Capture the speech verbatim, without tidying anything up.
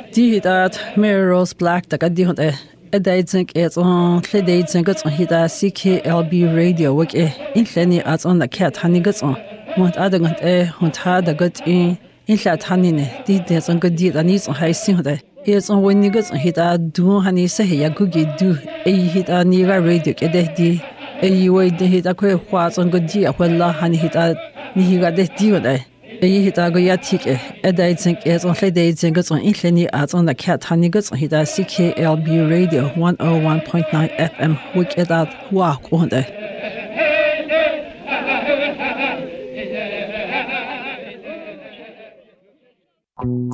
Die hit Mary Rose Black da die hon e edaidzink et on cledaidzink got on hit C K L B radio wak e in lleni at on the cat hani got on want adang e hon ha da got in in lat hani ne di des on got di da ni on hai sin hode he's on when ni got on hit du hani se ya gugi du e hit ni ga radio ke de di e we de hit ko hwa on got di a wala hani hit ni ga de di hode e hit go ya tik e edaidzink et on cledaidzink got on in lleni at on the cat hani got on hit C K L B radio one oh one point nine F M wak e da wa ko hode